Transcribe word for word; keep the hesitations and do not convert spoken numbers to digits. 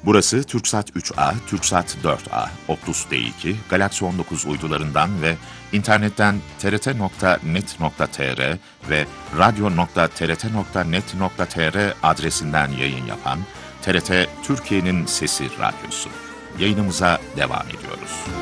Burası TürkSat üç A, TürkSat dört A, Optus D iki, Galaxy on dokuz uydularından ve internetten t r t nokta net nokta t r ve radyo nokta t r t nokta net nokta t r adresinden yayın yapan T R T Türkiye'nin Sesi Radyosu. Yayınımıza devam ediyoruz.